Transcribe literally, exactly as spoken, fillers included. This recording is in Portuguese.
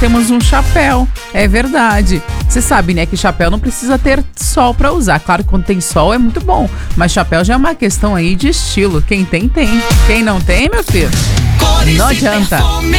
temos um chapéu. É verdade. Você sabe, né, que chapéu não precisa ter sol pra usar. Claro que quando tem sol é muito bom, mas chapéu já é uma questão aí de estilo. Quem tem, tem. Quem não tem, meu filho, não adianta.